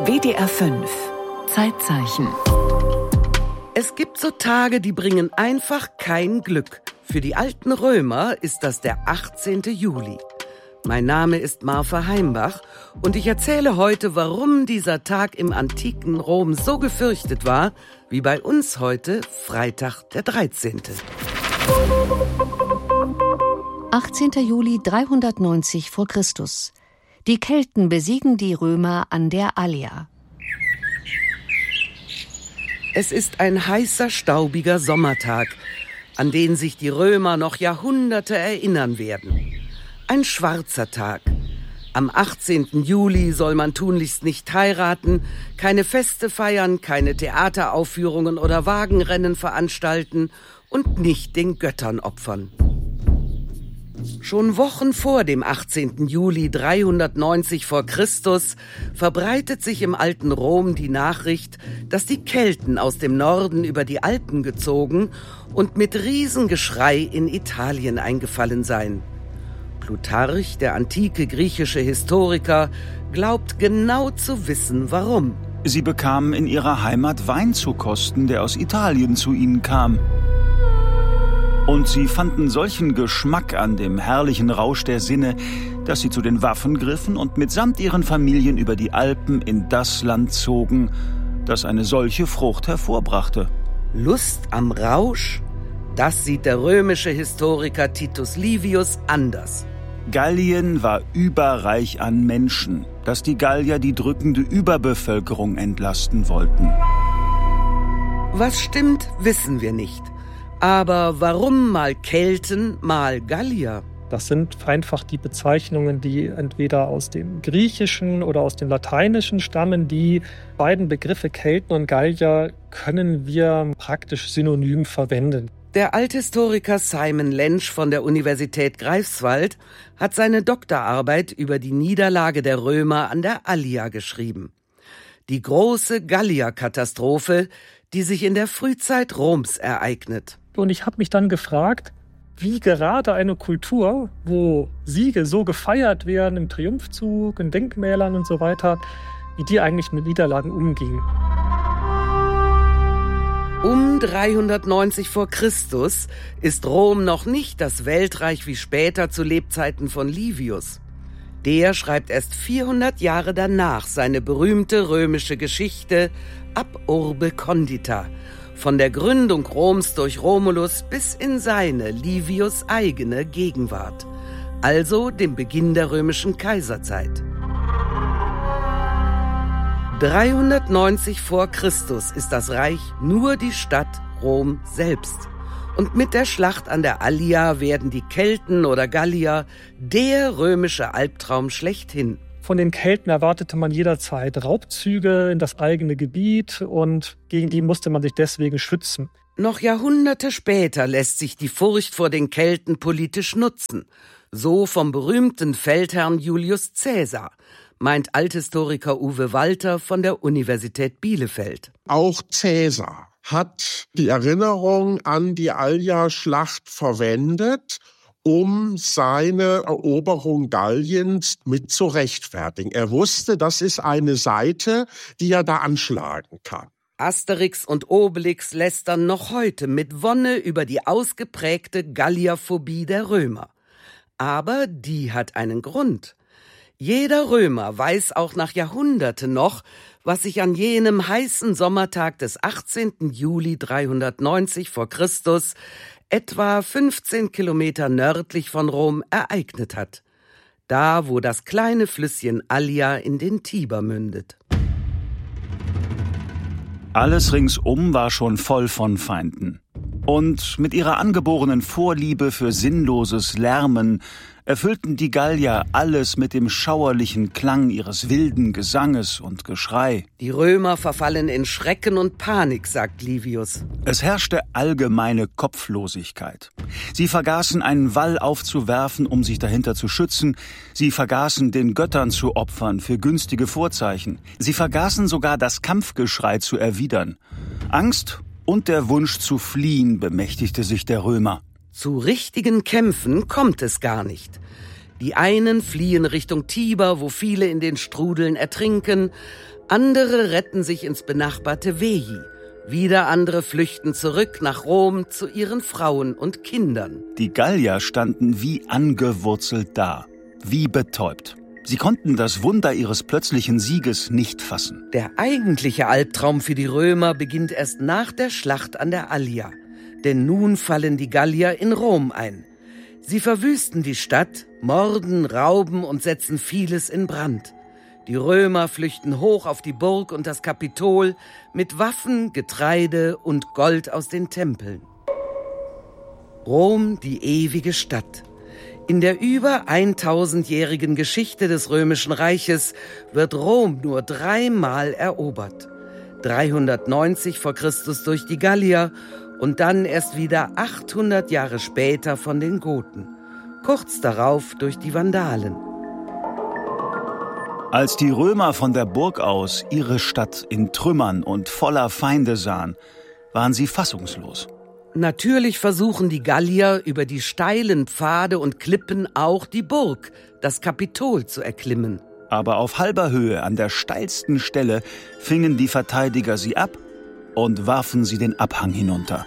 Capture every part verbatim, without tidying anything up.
W D R fünf Zeitzeichen. Es gibt so Tage, die bringen einfach kein Glück. Für die alten Römer ist das der achtzehnte Juli. Mein Name ist Marfa Heimbach und ich erzähle heute, warum dieser Tag im antiken Rom so gefürchtet war, wie bei uns heute Freitag der dreizehnte achtzehnter Juli dreihundertneunzig vor Christus. Die Kelten besiegen die Römer an der Allia. Es ist ein heißer, staubiger Sommertag, an den sich die Römer noch Jahrhunderte erinnern werden. Ein schwarzer Tag. Am achtzehnten Juli soll man tunlichst nicht heiraten, keine Feste feiern, keine Theateraufführungen oder Wagenrennen veranstalten und nicht den Göttern opfern. Schon Wochen vor dem achtzehnten Juli dreihundertneunzig vor Christus verbreitet sich im alten Rom die Nachricht, dass die Kelten aus dem Norden über die Alpen gezogen und mit Riesengeschrei in Italien eingefallen seien. Plutarch, der antike griechische Historiker, glaubt genau zu wissen, warum. Sie bekamen in ihrer Heimat Wein zu kosten, der aus Italien zu ihnen kam. Und sie fanden solchen Geschmack an dem herrlichen Rausch der Sinne, dass sie zu den Waffen griffen und mitsamt ihren Familien über die Alpen in das Land zogen, das eine solche Frucht hervorbrachte. Lust am Rausch? Das sieht der römische Historiker Titus Livius anders. Gallien war überreich an Menschen, dass die Gallier die drückende Überbevölkerung entlasten wollten. Was stimmt, wissen wir nicht. Aber warum mal Kelten, mal Gallier? Das sind einfach die Bezeichnungen, die entweder aus dem Griechischen oder aus dem Lateinischen stammen. Die beiden Begriffe Kelten und Gallier können wir praktisch synonym verwenden. Der Althistoriker Simon Lensch von der Universität Greifswald hat seine Doktorarbeit über die Niederlage der Römer an der Allia geschrieben. Die große Gallierkatastrophe, die sich in der Frühzeit Roms ereignet. Und ich habe mich dann gefragt, wie gerade eine Kultur, wo Siege so gefeiert werden im Triumphzug, in Denkmälern und so weiter, wie die eigentlich mit Niederlagen umging. Um dreihundertneunzig vor Christus ist Rom noch nicht das Weltreich wie später zu Lebzeiten von Livius. Der schreibt erst vierhundert Jahre danach seine berühmte römische Geschichte Ab Urbe Condita, von der Gründung Roms durch Romulus bis in seine, Livius' eigene Gegenwart, also dem Beginn der römischen Kaiserzeit. dreihundertneunzig vor Christus ist das Reich nur die Stadt Rom selbst. Und mit der Schlacht an der Allia werden die Kelten oder Gallier der römische Albtraum schlechthin. Von den Kelten erwartete man jederzeit Raubzüge in das eigene Gebiet und gegen die musste man sich deswegen schützen. Noch Jahrhunderte später lässt sich die Furcht vor den Kelten politisch nutzen. So vom berühmten Feldherrn Julius Caesar, meint Althistoriker Uwe Walter von der Universität Bielefeld. Auch Caesar hat die Erinnerung an die Allia-Schlacht verwendet, um seine Eroberung Galliens mit zu rechtfertigen. Er wusste, das ist eine Seite, die er da anschlagen kann. Asterix und Obelix lästern noch heute mit Wonne über die ausgeprägte Gallierphobie der Römer. Aber die hat einen Grund. Jeder Römer weiß auch nach Jahrhunderten noch, was sich an jenem heißen Sommertag des achtzehnten Juli dreihundertneunzig vor Christus etwa fünfzehn Kilometer nördlich von Rom ereignet hat. Da, wo das kleine Flüsschen Allia in den Tiber mündet. Alles ringsum war schon voll von Feinden. Und mit ihrer angeborenen Vorliebe für sinnloses Lärmen erfüllten die Gallier alles mit dem schauerlichen Klang ihres wilden Gesanges und Geschrei. Die Römer verfallen in Schrecken und Panik, sagt Livius. Es herrschte allgemeine Kopflosigkeit. Sie vergaßen, einen Wall aufzuwerfen, um sich dahinter zu schützen. Sie vergaßen, den Göttern zu opfern für günstige Vorzeichen. Sie vergaßen sogar, das Kampfgeschrei zu erwidern. Angst und der Wunsch zu fliehen bemächtigte sich der Römer. Zu richtigen Kämpfen kommt es gar nicht. Die einen fliehen Richtung Tiber, wo viele in den Strudeln ertrinken, andere retten sich ins benachbarte Veii. Wieder andere flüchten zurück nach Rom zu ihren Frauen und Kindern. Die Gallier standen wie angewurzelt da, wie betäubt. Sie konnten das Wunder ihres plötzlichen Sieges nicht fassen. Der eigentliche Albtraum für die Römer beginnt erst nach der Schlacht an der Allia. Denn nun fallen die Gallier in Rom ein. Sie verwüsten die Stadt, morden, rauben und setzen vieles in Brand. Die Römer flüchten hoch auf die Burg und das Kapitol mit Waffen, Getreide und Gold aus den Tempeln. Rom, die ewige Stadt. In der über tausendjährigen Geschichte des Römischen Reiches wird Rom nur dreimal erobert. dreihundertneunzig vor Christus durch die Gallier und dann erst wieder achthundert Jahre später von den Goten. Kurz darauf durch die Vandalen. Als die Römer von der Burg aus ihre Stadt in Trümmern und voller Feinde sahen, waren sie fassungslos. Natürlich versuchen die Gallier über die steilen Pfade und Klippen auch die Burg, das Kapitol, zu erklimmen. Aber auf halber Höhe, an der steilsten Stelle, fingen die Verteidiger sie ab und warfen sie den Abhang hinunter.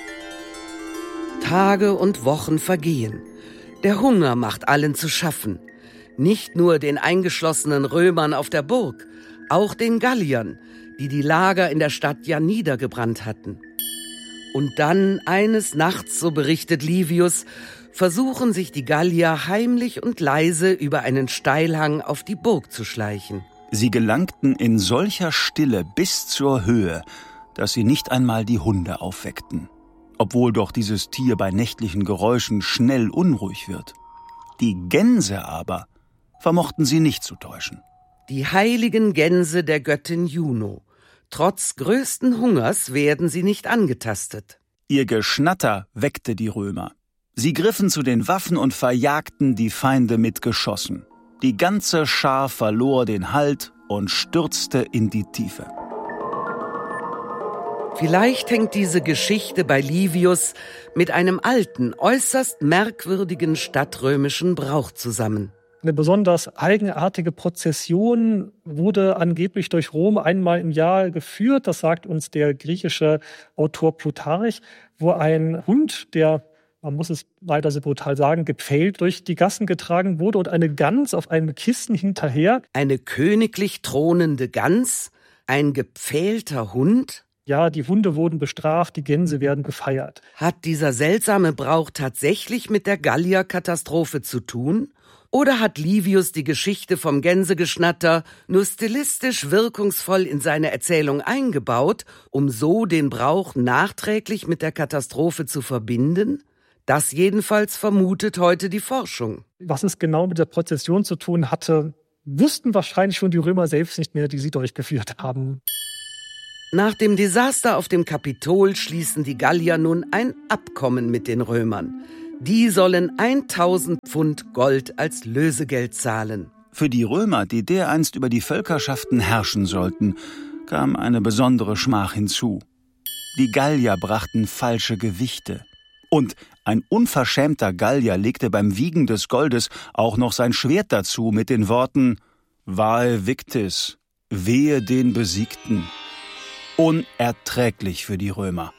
Tage und Wochen vergehen. Der Hunger macht allen zu schaffen. Nicht nur den eingeschlossenen Römern auf der Burg, auch den Galliern, die die Lager in der Stadt ja niedergebrannt hatten. Und dann eines Nachts, so berichtet Livius, versuchen sich die Gallier heimlich und leise über einen Steilhang auf die Burg zu schleichen. Sie gelangten in solcher Stille bis zur Höhe, dass sie nicht einmal die Hunde aufweckten, obwohl doch dieses Tier bei nächtlichen Geräuschen schnell unruhig wird. Die Gänse aber vermochten sie nicht zu täuschen. Die heiligen Gänse der Göttin Juno. Trotz größten Hungers werden sie nicht angetastet. Ihr Geschnatter weckte die Römer. Sie griffen zu den Waffen und verjagten die Feinde mit Geschossen. Die ganze Schar verlor den Halt und stürzte in die Tiefe. Vielleicht hängt diese Geschichte bei Livius mit einem alten, äußerst merkwürdigen stadtrömischen Brauch zusammen. Eine besonders eigenartige Prozession wurde angeblich durch Rom einmal im Jahr geführt. Das sagt uns der griechische Autor Plutarch, wo ein Hund, der, man muss es leider so brutal sagen, gepfählt durch die Gassen getragen wurde und eine Gans auf einem Kissen hinterher. Eine königlich thronende Gans? Ein gepfählter Hund? Ja, die Hunde wurden bestraft, die Gänse werden gefeiert. Hat dieser seltsame Brauch tatsächlich mit der Gallier-Katastrophe zu tun? Oder hat Livius die Geschichte vom Gänsegeschnatter nur stilistisch wirkungsvoll in seine Erzählung eingebaut, um so den Brauch nachträglich mit der Katastrophe zu verbinden? Das jedenfalls vermutet heute die Forschung. Was es genau mit der Prozession zu tun hatte, wüssten wahrscheinlich schon die Römer selbst nicht mehr, die sie durchgeführt haben. Nach dem Desaster auf dem Kapitol schließen die Gallier nun ein Abkommen mit den Römern. Die sollen tausend Pfund Gold als Lösegeld zahlen. Für die Römer, die dereinst über die Völkerschaften herrschen sollten, kam eine besondere Schmach hinzu. Die Gallier brachten falsche Gewichte. Und ein unverschämter Gallier legte beim Wiegen des Goldes auch noch sein Schwert dazu mit den Worten »Vae victis«, wehe den Besiegten. Unerträglich für die Römer.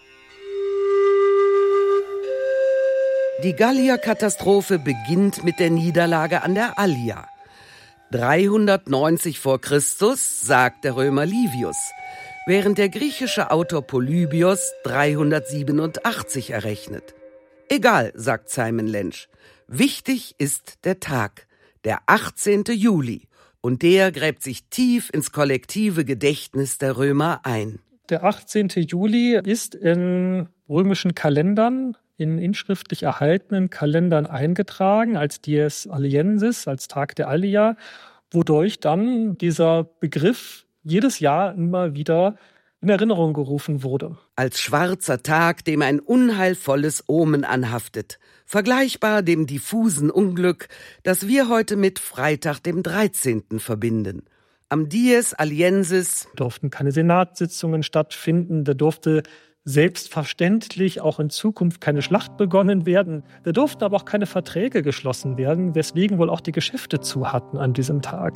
Die Gallier-Katastrophe beginnt mit der Niederlage an der Allia. dreihundertneunzig vor Christus, sagt der Römer Livius, während der griechische Autor Polybios dreihundertsiebenundachtzig errechnet. Egal, sagt Simon Lensch. Wichtig ist der Tag, der achtzehnten Juli, und der gräbt sich tief ins kollektive Gedächtnis der Römer ein. Der achtzehnten Juli ist in römischen Kalendern, in inschriftlich erhaltenen Kalendern eingetragen als Dies Alliensis, als Tag der Allia, wodurch dann dieser Begriff jedes Jahr immer wieder in Erinnerung gerufen wurde. Als schwarzer Tag, dem ein unheilvolles Omen anhaftet, vergleichbar dem diffusen Unglück, das wir heute mit Freitag, dem dreizehnten verbinden. Am Dies Alliensis durften keine Senatssitzungen stattfinden, da durfte selbstverständlich auch in Zukunft keine Schlacht begonnen werden. Da durften aber auch keine Verträge geschlossen werden, weswegen wohl auch die Geschäfte zu hatten an diesem Tag.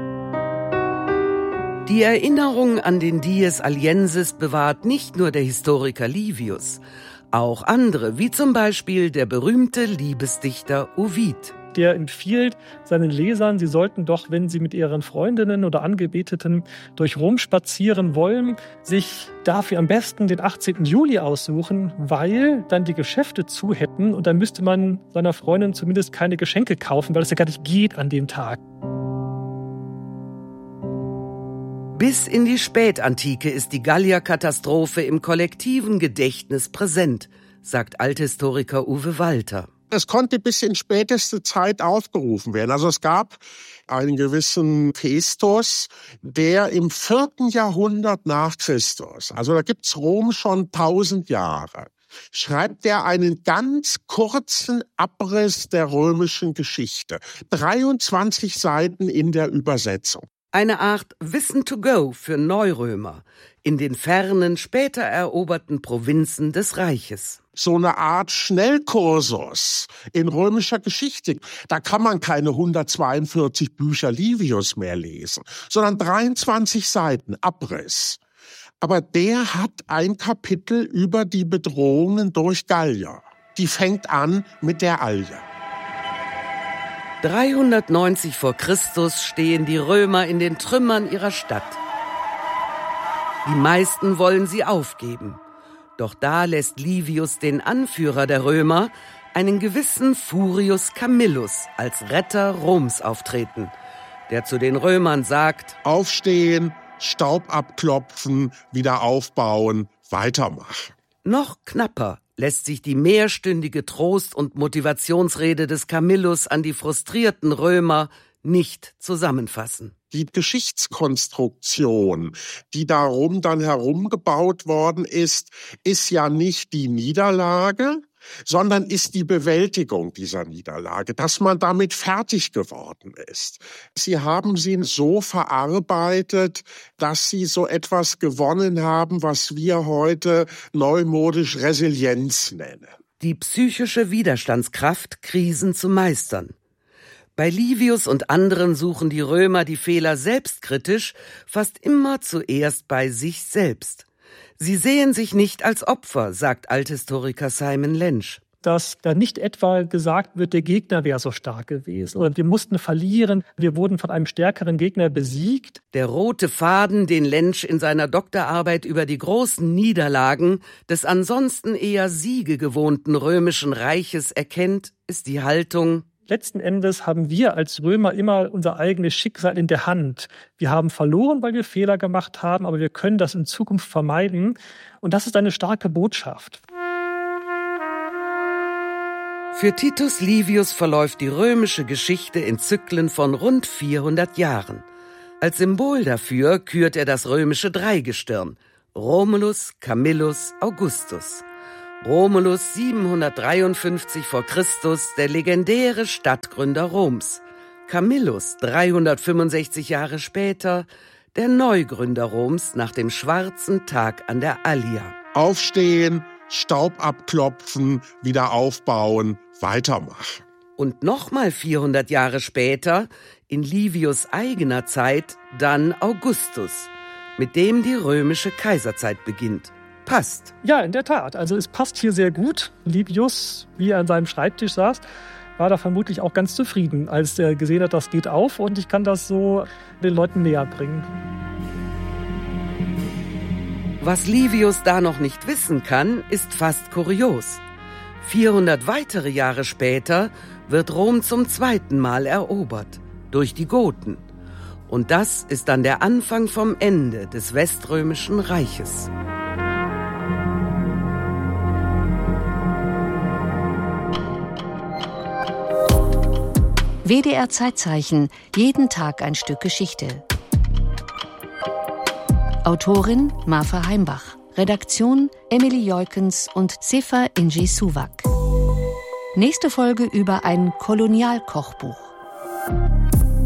Die Erinnerung an den Dies Aliensis bewahrt nicht nur der Historiker Livius, auch andere, wie zum Beispiel der berühmte Liebesdichter Ovid. Der empfiehlt seinen Lesern, sie sollten doch, wenn sie mit ihren Freundinnen oder Angebeteten durch Rom spazieren wollen, sich dafür am besten den achtzehnten Juli aussuchen, weil dann die Geschäfte zu hätten und dann müsste man seiner Freundin zumindest keine Geschenke kaufen, weil es ja gar nicht geht an dem Tag. Bis in die Spätantike ist die Gallierkatastrophe im kollektiven Gedächtnis präsent, sagt Althistoriker Uwe Walter. Es konnte bis in späteste Zeit aufgerufen werden. Also es gab einen gewissen Festus, der im vierten Jahrhundert nach Christus, also da gibt's Rom schon tausend Jahre, schreibt er einen ganz kurzen Abriss der römischen Geschichte. dreiundzwanzig Seiten in der Übersetzung. Eine Art Wissen to go für Neurömer in den fernen, später eroberten Provinzen des Reiches. So eine Art Schnellkursus in römischer Geschichte. Da kann man keine hundertzweiundvierzig Bücher Livius mehr lesen, sondern dreiundzwanzig Seiten Abriss. Aber der hat ein Kapitel über die Bedrohungen durch Gallier. Die fängt an mit der Allia. dreihundertneunzig vor Christus stehen die Römer in den Trümmern ihrer Stadt. Die meisten wollen sie aufgeben. Doch da lässt Livius den Anführer der Römer, einen gewissen Furius Camillus, als Retter Roms auftreten, der zu den Römern sagt: Aufstehen, Staub abklopfen, wieder aufbauen, weitermachen. Noch knapper lässt sich die mehrstündige Trost- und Motivationsrede des Camillus an die frustrierten Römer nicht zusammenfassen. Die Geschichtskonstruktion, die darum dann herumgebaut worden ist, ist ja nicht die Niederlage, sondern ist die Bewältigung dieser Niederlage, dass man damit fertig geworden ist. Sie haben sie so verarbeitet, dass sie so etwas gewonnen haben, was wir heute neumodisch Resilienz nennen. Die psychische Widerstandskraft, Krisen zu meistern. Bei Livius und anderen suchen die Römer die Fehler selbstkritisch, fast immer zuerst bei sich selbst. Sie sehen sich nicht als Opfer, sagt Althistoriker Simon Lensch. Dass da nicht etwa gesagt wird, der Gegner wäre so stark gewesen oder wir mussten verlieren, wir wurden von einem stärkeren Gegner besiegt. Der rote Faden, den Lensch in seiner Doktorarbeit über die großen Niederlagen des ansonsten eher siegegewohnten römischen Reiches erkennt, ist die Haltung: Letzten Endes haben wir als Römer immer unser eigenes Schicksal in der Hand. Wir haben verloren, weil wir Fehler gemacht haben, aber wir können das in Zukunft vermeiden. Und das ist eine starke Botschaft. Für Titus Livius verläuft die römische Geschichte in Zyklen von rund vierhundert Jahren. Als Symbol dafür kürt er das römische Dreigestirn: Romulus, Camillus, Augustus. Romulus siebenhundertdreiundfünfzig vor Christus, der legendäre Stadtgründer Roms. Camillus dreihundertfünfundsechzig Jahre später, der Neugründer Roms nach dem schwarzen Tag an der Allia. Aufstehen, Staub abklopfen, wieder aufbauen, weitermachen. Und nochmal vierhundert Jahre später, in Livius eigener Zeit, dann Augustus, mit dem die römische Kaiserzeit beginnt. Passt. Ja, in der Tat. Also es passt hier sehr gut. Livius, wie er an seinem Schreibtisch saß, war da vermutlich auch ganz zufrieden, als er gesehen hat, das geht auf und ich kann das so den Leuten näher bringen. Was Livius da noch nicht wissen kann, ist fast kurios. vierhundert weitere Jahre später wird Rom zum zweiten Mal erobert, durch die Goten. Und das ist dann der Anfang vom Ende des Weströmischen Reiches. W D R Zeitzeichen, jeden Tag ein Stück Geschichte. Autorin Marfa Heimbach. Redaktion Emily Joikens und Sefa Inji Suwak. Nächste Folge über ein Kolonialkochbuch.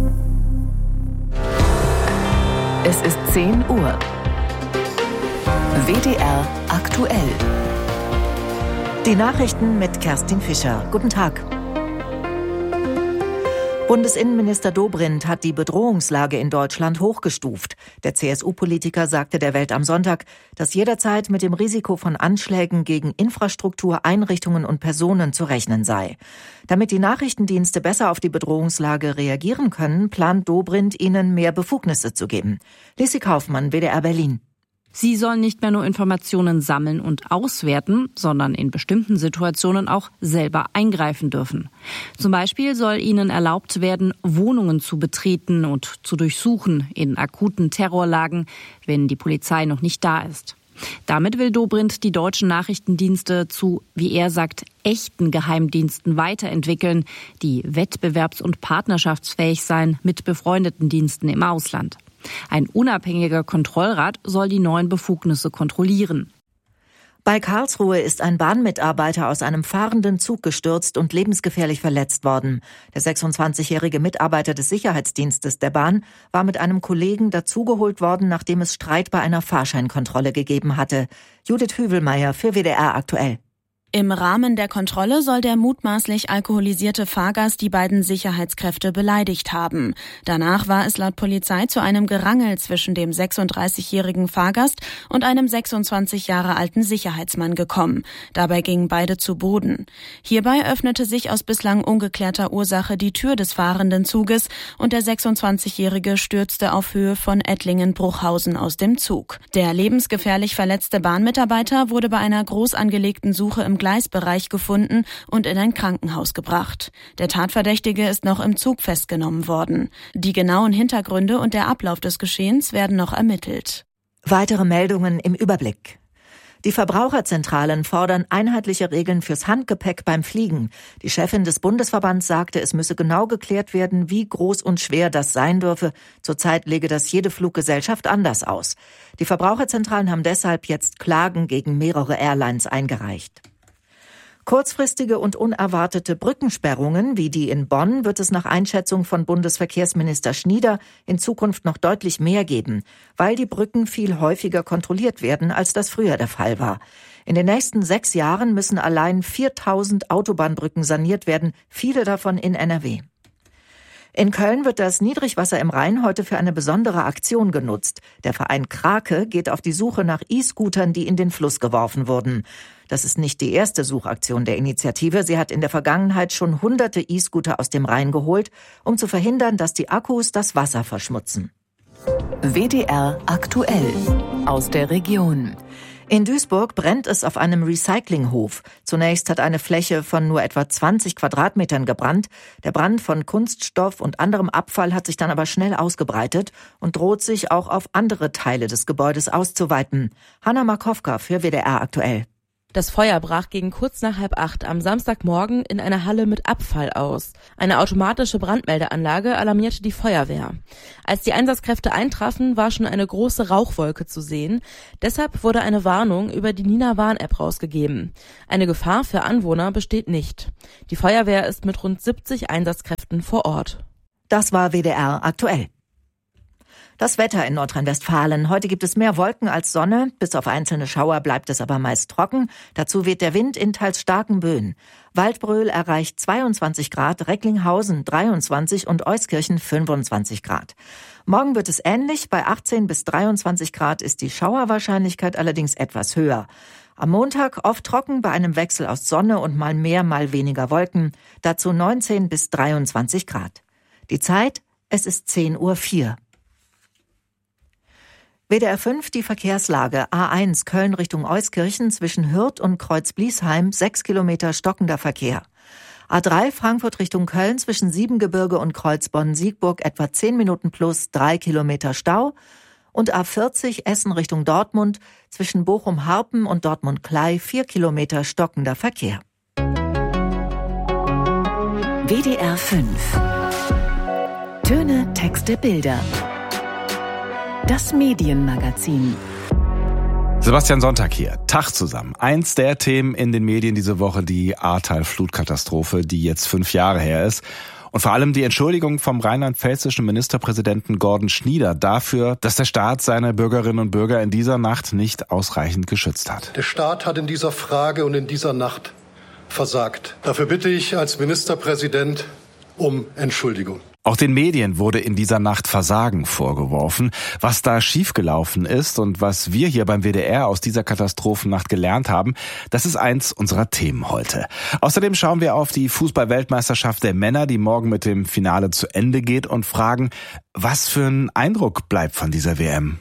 Es ist zehn Uhr. W D R aktuell. Die Nachrichten mit Kerstin Fischer. Guten Tag. Bundesinnenminister Dobrindt hat die Bedrohungslage in Deutschland hochgestuft. Der C S U-Politiker sagte der Welt am Sonntag, dass jederzeit mit dem Risiko von Anschlägen gegen Infrastruktur, Einrichtungen und Personen zu rechnen sei. Damit die Nachrichtendienste besser auf die Bedrohungslage reagieren können, plant Dobrindt, ihnen mehr Befugnisse zu geben. Lisi Kaufmann, W D R Berlin. Sie sollen nicht mehr nur Informationen sammeln und auswerten, sondern in bestimmten Situationen auch selber eingreifen dürfen. Zum Beispiel soll ihnen erlaubt werden, Wohnungen zu betreten und zu durchsuchen in akuten Terrorlagen, wenn die Polizei noch nicht da ist. Damit will Dobrindt die deutschen Nachrichtendienste zu, wie er sagt, echten Geheimdiensten weiterentwickeln, die wettbewerbs- und partnerschaftsfähig seien mit befreundeten Diensten im Ausland. Ein unabhängiger Kontrollrat soll die neuen Befugnisse kontrollieren. Bei Karlsruhe ist ein Bahnmitarbeiter aus einem fahrenden Zug gestürzt und lebensgefährlich verletzt worden. Der sechsundzwanzigjährige Mitarbeiter des Sicherheitsdienstes der Bahn war mit einem Kollegen dazugeholt worden, nachdem es Streit bei einer Fahrscheinkontrolle gegeben hatte. Judith Hüvelmeier für W D R aktuell. Im Rahmen der Kontrolle soll der mutmaßlich alkoholisierte Fahrgast die beiden Sicherheitskräfte beleidigt haben. Danach war es laut Polizei zu einem Gerangel zwischen dem sechsunddreißigjährigen Fahrgast und einem sechsundzwanzig Jahre alten Sicherheitsmann gekommen. Dabei gingen beide zu Boden. Hierbei öffnete sich aus bislang ungeklärter Ursache die Tür des fahrenden Zuges und der sechsundzwanzigjährige stürzte auf Höhe von Ettlingen-Bruchhausen aus dem Zug. Der lebensgefährlich verletzte Bahnmitarbeiter wurde bei einer groß angelegten Suche im Gleisbereich gefunden und in ein Krankenhaus gebracht. Der Tatverdächtige ist noch im Zug festgenommen worden. Die genauen Hintergründe und der Ablauf des Geschehens werden noch ermittelt. Weitere Meldungen im Überblick. Die Verbraucherzentralen fordern einheitliche Regeln fürs Handgepäck beim Fliegen. Die Chefin des Bundesverbands sagte, es müsse genau geklärt werden, wie groß und schwer das sein dürfe. Zurzeit lege das jede Fluggesellschaft anders aus. Die Verbraucherzentralen haben deshalb jetzt Klagen gegen mehrere Airlines eingereicht. Kurzfristige und unerwartete Brückensperrungen wie die in Bonn wird es nach Einschätzung von Bundesverkehrsminister Schnieder in Zukunft noch deutlich mehr geben, weil die Brücken viel häufiger kontrolliert werden, als das früher der Fall war. In den nächsten sechs Jahren müssen allein viertausend Autobahnbrücken saniert werden, viele davon in N R W. In Köln wird das Niedrigwasser im Rhein heute für eine besondere Aktion genutzt. Der Verein Krake geht auf die Suche nach E-Scootern, die in den Fluss geworfen wurden. Das ist nicht die erste Suchaktion der Initiative. Sie hat in der Vergangenheit schon hunderte E-Scooter aus dem Rhein geholt, um zu verhindern, dass die Akkus das Wasser verschmutzen. W D R aktuell aus der Region. In Duisburg brennt es auf einem Recyclinghof. Zunächst hat eine Fläche von nur etwa zwanzig Quadratmetern gebrannt. Der Brand von Kunststoff und anderem Abfall hat sich dann aber schnell ausgebreitet und droht sich auch auf andere Teile des Gebäudes auszuweiten. Hanna Markowka für W D R aktuell. Das Feuer brach gegen kurz nach halb acht am Samstagmorgen in einer Halle mit Abfall aus. Eine automatische Brandmeldeanlage alarmierte die Feuerwehr. Als die Einsatzkräfte eintrafen, war schon eine große Rauchwolke zu sehen. Deshalb wurde eine Warnung über die Nina Warn-App rausgegeben. Eine Gefahr für Anwohner besteht nicht. Die Feuerwehr ist mit rund siebzig Einsatzkräften vor Ort. Das war W D R aktuell. Das Wetter in Nordrhein-Westfalen. Heute gibt es mehr Wolken als Sonne. Bis auf einzelne Schauer bleibt es aber meist trocken. Dazu weht der Wind in teils starken Böen. Waldbröl erreicht zweiundzwanzig Grad, Recklinghausen dreiundzwanzig und Euskirchen fünfundzwanzig Grad. Morgen wird es ähnlich. Bei achtzehn bis dreiundzwanzig Grad ist die Schauerwahrscheinlichkeit allerdings etwas höher. Am Montag oft trocken bei einem Wechsel aus Sonne und mal mehr, mal weniger Wolken. Dazu neunzehn bis dreiundzwanzig Grad. Die Zeit, es ist zehn Uhr vier. W D R fünf, die Verkehrslage. A eins Köln Richtung Euskirchen zwischen Hürth und Kreuz-Bliesheim, sechs Kilometer stockender Verkehr. A drei Frankfurt Richtung Köln zwischen Siebengebirge und Kreuzbonn-Siegburg etwa zehn Minuten plus, drei Kilometer Stau. Und A vierzig Essen Richtung Dortmund zwischen Bochum-Harpen und Dortmund-Klei, vier Kilometer stockender Verkehr. W D R fünf. Töne, Texte, Bilder. Das Medienmagazin. Sebastian Sonntag hier. Tag zusammen. Eins der Themen in den Medien diese Woche, die Ahrtal-Flutkatastrophe, die jetzt fünf Jahre her ist. Und vor allem die Entschuldigung vom rheinland-pfälzischen Ministerpräsidenten Gordon Schnieder dafür, dass der Staat seine Bürgerinnen und Bürger in dieser Nacht nicht ausreichend geschützt hat. Der Staat hat in dieser Frage und in dieser Nacht versagt. Dafür bitte ich als Ministerpräsident um Entschuldigung. Auch den Medien wurde in dieser Nacht Versagen vorgeworfen. Was da schiefgelaufen ist und was wir hier beim W D R aus dieser Katastrophennacht gelernt haben, das ist eins unserer Themen heute. Außerdem schauen wir auf die Fußball-Weltmeisterschaft der Männer, die morgen mit dem Finale zu Ende geht, und fragen, was für ein Eindruck bleibt von dieser W M.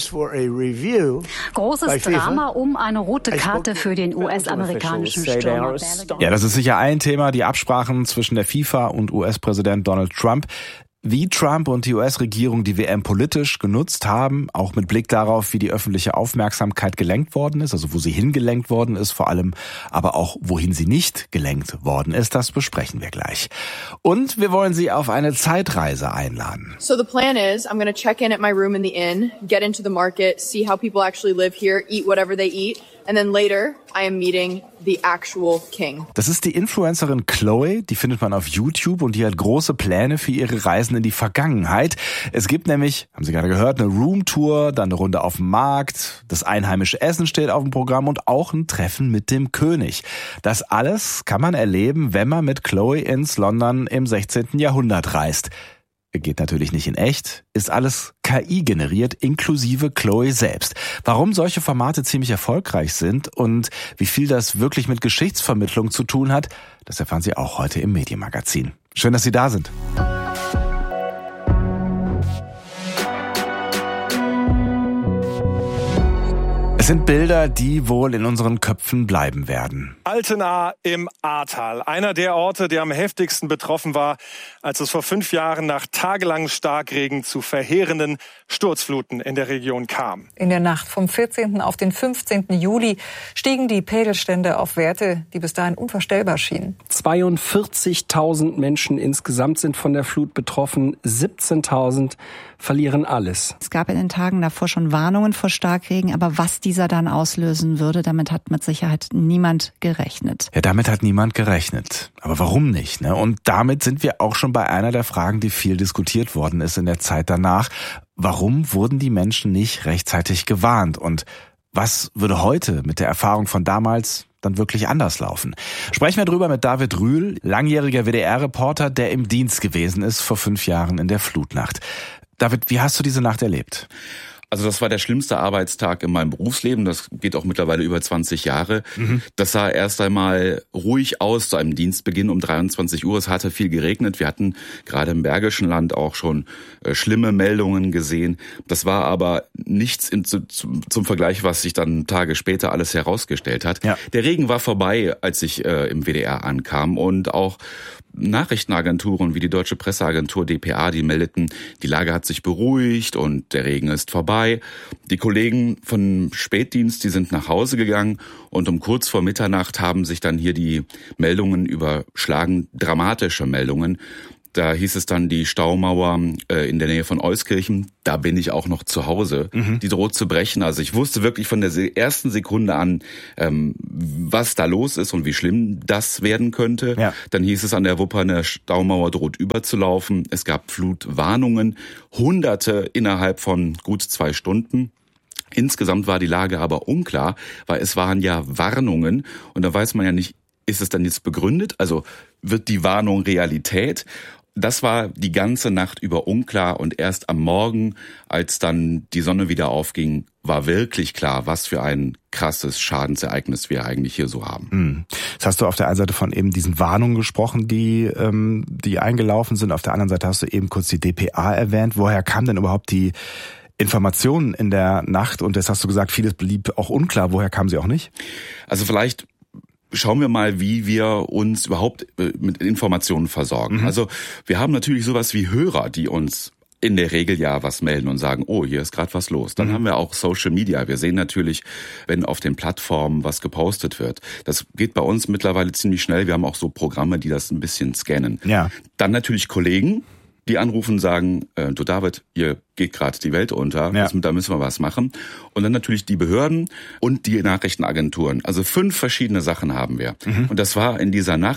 Großes Drama um eine rote Karte für den U S-amerikanischen Stürmer. Ja, das ist sicher ein Thema, die Absprachen zwischen der FIFA und U S-Präsident Donald Trump. Wie Trump und die U S-Regierung die W M politisch genutzt haben, auch mit Blick darauf, wie die öffentliche Aufmerksamkeit gelenkt worden ist, also wo sie hingelenkt worden ist, vor allem aber auch, wohin sie nicht gelenkt worden ist, das besprechen wir gleich. Und wir wollen Sie auf eine Zeitreise einladen. So the plan is, I'm going to check in at my room in the inn, get into the market, see how people actually live here, eat whatever they eat. And then later, I am meeting the actual king. Das ist die Influencerin Chloe, die findet man auf YouTube und die hat große Pläne für ihre Reisen in die Vergangenheit. Es gibt nämlich, haben Sie gerade gehört, eine Roomtour, dann eine Runde auf dem Markt, das einheimische Essen steht auf dem Programm und auch ein Treffen mit dem König. Das alles kann man erleben, wenn man mit Chloe ins London im sechzehnten Jahrhundert reist. Geht natürlich nicht in echt, ist alles K I generiert, inklusive Chloe selbst. Warum solche Formate ziemlich erfolgreich sind und wie viel das wirklich mit Geschichtsvermittlung zu tun hat, das erfahren Sie auch heute im Medienmagazin. Schön, dass Sie da sind. Es sind Bilder, die wohl in unseren Köpfen bleiben werden. Altena im Ahrtal, einer der Orte, der am heftigsten betroffen war, als es vor fünf Jahren nach tagelangem Starkregen zu verheerenden Sturzfluten in der Region kam. In der Nacht vom vierzehnten auf den fünfzehnten Juli stiegen die Pegelstände auf Werte, die bis dahin unvorstellbar schienen. zweiundvierzigtausend Menschen insgesamt sind von der Flut betroffen, siebzehntausend verlieren alles. Es gab in den Tagen davor schon Warnungen vor Starkregen, aber was dieser dann auslösen würde, damit hat mit Sicherheit niemand gerechnet. Ja, damit hat niemand gerechnet. Aber warum nicht, ne? Und damit sind wir auch schon bei einer der Fragen, die viel diskutiert worden ist in der Zeit danach. Warum wurden die Menschen nicht rechtzeitig gewarnt? Und was würde heute mit der Erfahrung von damals dann wirklich anders laufen? Sprechen wir drüber mit David Rühl, langjähriger W D R-Reporter, der im Dienst gewesen ist vor fünf Jahren in der Flutnacht. David, wie hast du diese Nacht erlebt? Also das war der schlimmste Arbeitstag in meinem Berufsleben. Das geht auch mittlerweile über zwanzig Jahre. Mhm. Das sah erst einmal ruhig aus zu einem Dienstbeginn um dreiundzwanzig Uhr. Es hatte viel geregnet. Wir hatten gerade im Bergischen Land auch schon äh, schlimme Meldungen gesehen. Das war aber nichts in, zu, zum Vergleich, was sich dann Tage später alles herausgestellt hat. Ja. Der Regen war vorbei, als ich äh, im W D R ankam, und auch Nachrichtenagenturen wie die Deutsche Presseagentur D P A, die meldeten, die Lage hat sich beruhigt und der Regen ist vorbei. Die Kollegen von Spätdienst, die sind nach Hause gegangen und um kurz vor Mitternacht haben sich dann hier die Meldungen überschlagen, dramatische Meldungen. Da hieß es dann, die Staumauer äh, in der Nähe von Euskirchen, da bin ich auch noch zu Hause, mhm. die droht zu brechen. Also ich wusste wirklich von der ersten Sekunde an, ähm, was da los ist und wie schlimm das werden könnte. Ja. Dann hieß es an der Wupper, eine Staumauer droht überzulaufen. Es gab Flutwarnungen, Hunderte innerhalb von gut zwei Stunden. Insgesamt war die Lage aber unklar, weil es waren ja Warnungen und da weiß man ja nicht, ist es dann jetzt begründet? Also wird die Warnung Realität? Das war die ganze Nacht über unklar und erst am Morgen, als dann die Sonne wieder aufging, war wirklich klar, was für ein krasses Schadensereignis wir eigentlich hier so haben. Jetzt hast du auf der einen Seite von eben diesen Warnungen gesprochen, die ähm, die eingelaufen sind. Auf der anderen Seite hast du eben kurz die D P A erwähnt. Woher kam denn überhaupt die Informationen in der Nacht? Und jetzt hast du gesagt, vieles blieb auch unklar. Woher kamen sie auch nicht? Also vielleicht schauen wir mal, wie wir uns überhaupt mit Informationen versorgen. Mhm. Also wir haben natürlich sowas wie Hörer, die uns in der Regel ja was melden und sagen, oh, hier ist gerade was los. Dann mhm. haben wir auch Social Media. Wir sehen natürlich, wenn auf den Plattformen was gepostet wird. Das geht bei uns mittlerweile ziemlich schnell. Wir haben auch so Programme, die das ein bisschen scannen. Ja. Dann natürlich Kollegen, die anrufen und sagen, äh, du David, hier geht gerade die Welt unter, ja. da müssen wir was machen. Und dann natürlich die Behörden und die Nachrichtenagenturen. Also fünf verschiedene Sachen haben wir. Mhm. Und das war in dieser Nacht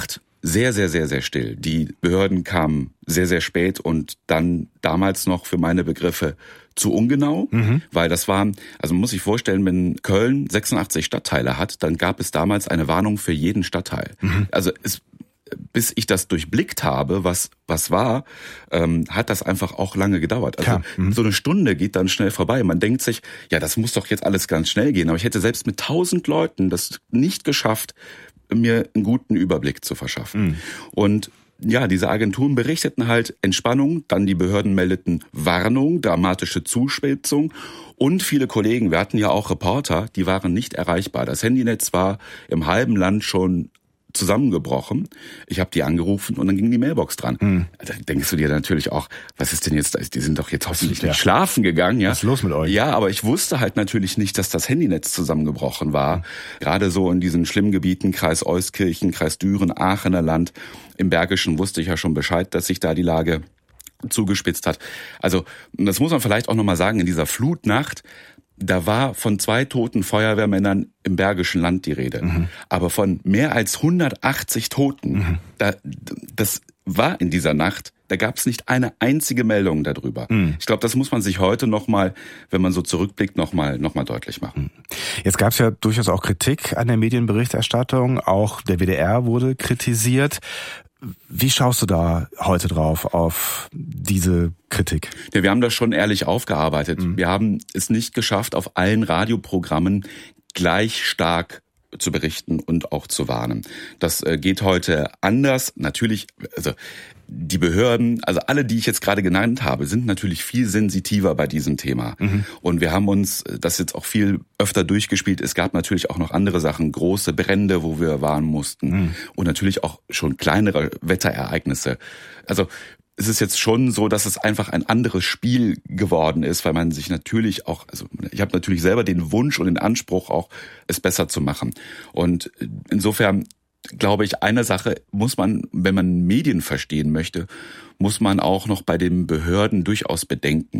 sehr, sehr, sehr, sehr still. Die Behörden kamen sehr, sehr spät und dann damals noch für meine Begriffe zu ungenau, mhm. weil das war, also man muss sich vorstellen, wenn Köln sechsundachtzig Stadtteile hat, dann gab es damals eine Warnung für jeden Stadtteil. Mhm. Also es, bis ich das durchblickt habe, was was war, ähm, hat das einfach auch lange gedauert. Also mhm. so eine Stunde geht dann schnell vorbei. Man denkt sich, ja, das muss doch jetzt alles ganz schnell gehen. Aber ich hätte selbst mit tausend Leuten das nicht geschafft, mir einen guten Überblick zu verschaffen. Mhm. Und ja, diese Agenturen berichteten halt Entspannung, dann die Behörden meldeten Warnung, dramatische Zuspitzung und viele Kollegen, wir hatten ja auch Reporter, die waren nicht erreichbar. Das Handynetz war im halben Land schon zusammengebrochen. Ich habe die angerufen und dann ging die Mailbox dran. Hm. Da denkst du dir natürlich auch, was ist denn jetzt, die sind doch jetzt hoffentlich ja. nicht schlafen gegangen. Ja? Was ist los mit euch? Ja, aber ich wusste halt natürlich nicht, dass das Handynetz zusammengebrochen war. Hm. Gerade so in diesen schlimmen Gebieten, Kreis Euskirchen, Kreis Düren, Aachener Land. Im Bergischen wusste ich ja schon Bescheid, dass sich da die Lage zugespitzt hat. Also das muss man vielleicht auch nochmal sagen, in dieser Flutnacht, da war von zwei toten Feuerwehrmännern im Bergischen Land die Rede. Mhm. Aber von mehr als hundertachtzig Toten, mhm. da, das war in dieser Nacht, da gab es nicht eine einzige Meldung darüber. Mhm. Ich glaube, das muss man sich heute nochmal, wenn man so zurückblickt, nochmal noch mal deutlich machen. Jetzt gab es ja durchaus auch Kritik an der Medienberichterstattung. Auch der W D R wurde kritisiert. Wie schaust du da heute drauf, auf diese Kritik? Ja, wir haben das schon ehrlich aufgearbeitet. Mhm. Wir haben es nicht geschafft, auf allen Radioprogrammen gleich stark zu berichten und auch zu warnen. Das äh, geht heute anders. Natürlich, also die Behörden, also alle, die ich jetzt gerade genannt habe, sind natürlich viel sensitiver bei diesem Thema. Mhm. Und wir haben uns das jetzt auch viel öfter durchgespielt. Es gab natürlich auch noch andere Sachen, große Brände, wo wir warnen mussten. Mhm. Und natürlich auch schon kleinere Wetterereignisse. Also es ist jetzt schon so, dass es einfach ein anderes Spiel geworden ist, weil man sich natürlich auch, also ich habe natürlich selber den Wunsch und den Anspruch auch, es besser zu machen. Und insofern glaube ich, eine Sache muss man, wenn man Medien verstehen möchte, muss man auch noch bei den Behörden durchaus bedenken.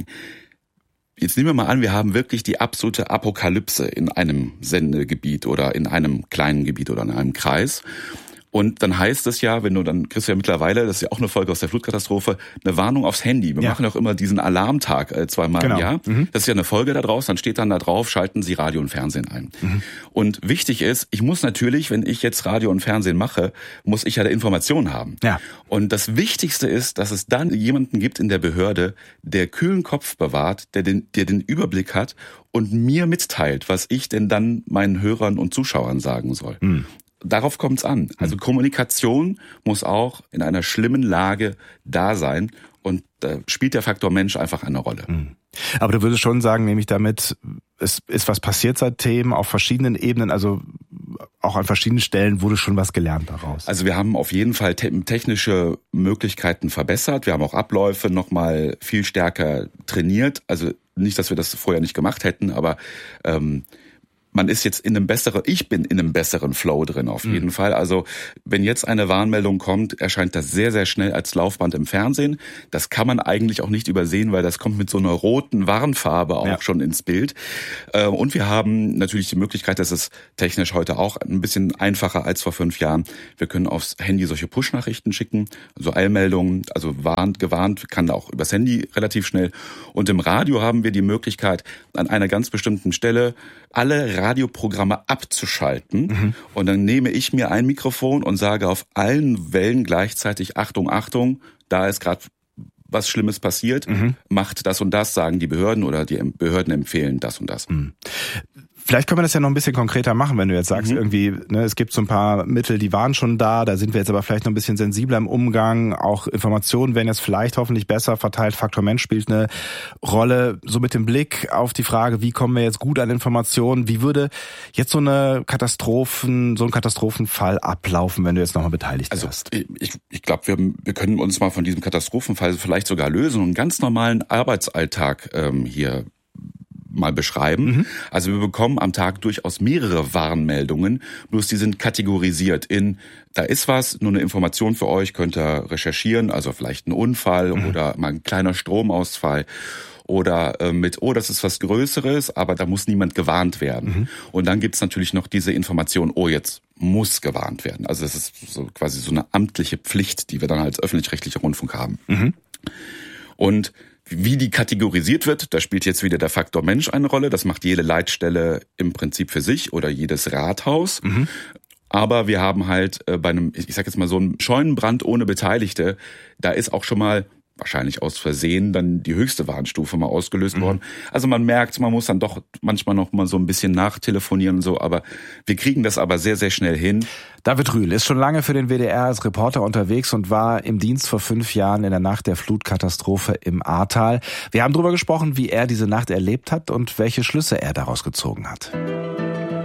Jetzt nehmen wir mal an, wir haben wirklich die absolute Apokalypse in einem Sendegebiet oder in einem kleinen Gebiet oder in einem Kreis. Und dann heißt es ja, wenn du dann kriegst du ja mittlerweile, das ist ja auch eine Folge aus der Flutkatastrophe, eine Warnung aufs Handy. Wir ja. machen auch immer diesen Alarmtag äh, zweimal genau. im Jahr. Mhm. Das ist ja eine Folge da draus, dann steht dann da drauf, schalten Sie Radio und Fernsehen ein. Mhm. Und wichtig ist, ich muss natürlich, wenn ich jetzt Radio und Fernsehen mache, muss ich ja da Informationen haben. Ja. Und das Wichtigste ist, dass es dann jemanden gibt in der Behörde, der kühlen Kopf bewahrt, der den, der den Überblick hat und mir mitteilt, was ich denn dann meinen Hörern und Zuschauern sagen soll. Mhm. Darauf kommt's an. Also Kommunikation muss auch in einer schlimmen Lage da sein und da spielt der Faktor Mensch einfach eine Rolle. Aber du würdest schon sagen, nämlich damit, es ist was passiert seitdem auf verschiedenen Ebenen, also auch an verschiedenen Stellen wurde schon was gelernt daraus. Also wir haben auf jeden Fall te- technische Möglichkeiten verbessert. Wir haben auch Abläufe nochmal viel stärker trainiert. Also nicht, dass wir das vorher nicht gemacht hätten, aber ähm, man ist jetzt in einem besseren, ich bin in einem besseren Flow drin auf jeden mhm. Fall. Also wenn jetzt eine Warnmeldung kommt, erscheint das sehr, sehr schnell als Laufband im Fernsehen. Das kann man eigentlich auch nicht übersehen, weil das kommt mit so einer roten Warnfarbe auch ja. schon ins Bild. Und wir haben natürlich die Möglichkeit, das ist technisch heute auch ein bisschen einfacher als vor fünf Jahren. Wir können aufs Handy solche Push-Nachrichten schicken, also Eilmeldungen, also warnt, gewarnt, kann auch übers Handy relativ schnell. Und im Radio haben wir die Möglichkeit, an einer ganz bestimmten Stelle alle Radioprogramme abzuschalten. Mhm. Und dann nehme ich mir ein Mikrofon und sage auf allen Wellen gleichzeitig, Achtung, Achtung, da ist gerade was Schlimmes passiert, mhm. macht das und das, sagen die Behörden oder die Behörden empfehlen das und das. Mhm. Vielleicht können wir das ja noch ein bisschen konkreter machen, wenn du jetzt sagst, mhm. irgendwie, ne, es gibt so ein paar Mittel, die waren schon da, da sind wir jetzt aber vielleicht noch ein bisschen sensibler im Umgang, auch Informationen werden jetzt vielleicht hoffentlich besser verteilt, Faktor Mensch spielt eine Rolle, so mit dem Blick auf die Frage, wie kommen wir jetzt gut an Informationen, wie würde jetzt so eine Katastrophen, so ein Katastrophenfall ablaufen, wenn du jetzt nochmal beteiligt also, wärst? Also ich, ich glaube, wir, wir können uns mal von diesem Katastrophenfall vielleicht sogar lösen und einen ganz normalen Arbeitsalltag ähm, hier mal beschreiben. Mhm. Also wir bekommen am Tag durchaus mehrere Warnmeldungen, bloß die sind kategorisiert in, da ist was, nur eine Information für euch, könnt ihr recherchieren, also vielleicht ein Unfall mhm. oder mal ein kleiner Stromausfall. oder äh, mit, oh, das ist was Größeres, aber da muss niemand gewarnt werden. Mhm. Und dann gibt's natürlich noch diese Information, oh, jetzt muss gewarnt werden. Also das ist so quasi so eine amtliche Pflicht, die wir dann als öffentlich-rechtlicher Rundfunk haben. Mhm. Und wie die kategorisiert wird, da spielt jetzt wieder der Faktor Mensch eine Rolle. Das macht jede Leitstelle im Prinzip für sich oder jedes Rathaus. Mhm. Aber wir haben halt äh, bei einem, ich sag jetzt mal so einem Scheunenbrand ohne Beteiligte, da ist auch schon mal wahrscheinlich aus Versehen dann die höchste Warnstufe mal ausgelöst mhm. worden. Also man merkt, man muss dann doch manchmal noch mal so ein bisschen nachtelefonieren und so, aber wir kriegen das aber sehr, sehr schnell hin. David Rühl ist schon lange für den W D R als Reporter unterwegs und war im Dienst vor fünf Jahren in der Nacht der Flutkatastrophe im Ahrtal. Wir haben darüber gesprochen, wie er diese Nacht erlebt hat und welche Schlüsse er daraus gezogen hat.